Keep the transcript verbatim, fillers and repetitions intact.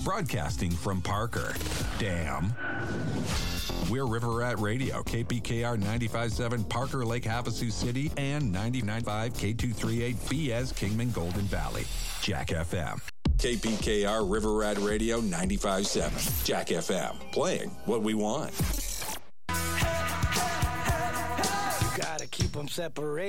broadcasting from Parker. Damn. We're River Rat Radio, K P K R ninety-five point seven, Parker Lake, Havasu City, and ninety-nine point five, K two thirty-eight, B S Kingman, Golden Valley. Jack F M. K P K R River Rat Radio ninety-five point seven. Jack F M. Playing what we want. You gotta keep them separated.